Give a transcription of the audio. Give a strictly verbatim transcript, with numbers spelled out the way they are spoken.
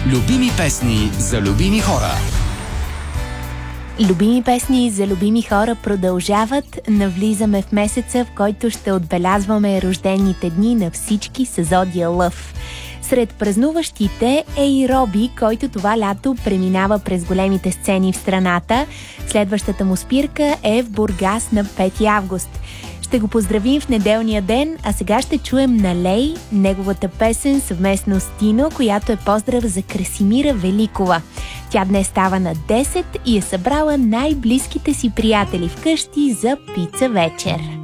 Любими песни за любими хора. Любими песни за любими хора продължават. Навлизаме в месеца, в който ще отбелязваме рождените дни на всички с зодия Лъв. Сред празнуващите е и Роби, който това лято преминава през големите сцени в страната. Следващата му спирка е в Бургас на пети август. Ще го поздравим в неделния ден, а сега ще чуем Налей, неговата песен съвместно с Тино, която е поздрав за Красимира Великова. Тя днес става на десет и е събрала най-близките си приятели вкъщи за пица вечер.